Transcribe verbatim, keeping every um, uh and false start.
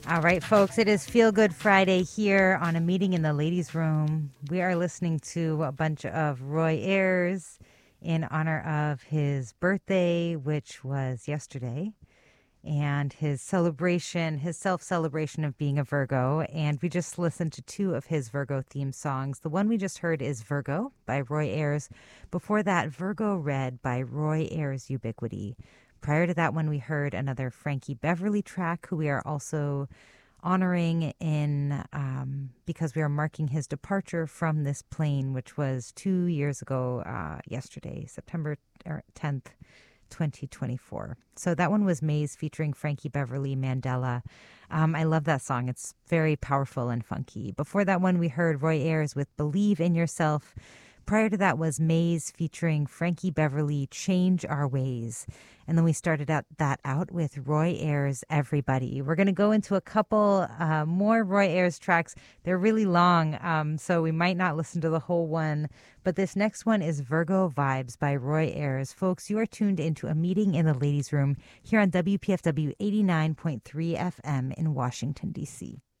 All right, folks, it is Feel Good Friday here on a meeting in the ladies' room. We are listening to a bunch of Roy Ayers in honor of his birthday, which was yesterday, and his celebration, his self celebration of being a Virgo. And we just listened to two of his Virgo theme songs. The one we just heard is Virgo by Roy Ayers. Before that, Virgo Red by Roy Ayers Ubiquity. Prior to that one, we heard another Frankie Beverly track, who we are also honoring in um, because we are marking his departure from this plane, which was two years ago uh, yesterday, September tenth, twenty twenty-four. So that one was Maze featuring Frankie Beverly, Mandela. Um, I love that song. It's very powerful and funky. Before that one, we heard Roy Ayers with Believe in Yourself. Prior to that was Maze featuring Frankie Beverly, Change Our Ways. And then we started out that out with Roy Ayers, Everybody. We're going to go into a couple uh, more Roy Ayers tracks. They're really long, um, so we might not listen to the whole one. But this next one is Virgo Vibes by Roy Ayers. Folks, you are tuned into a meeting in the ladies' room here on W P F W eighty-nine point three F M in Washington, D C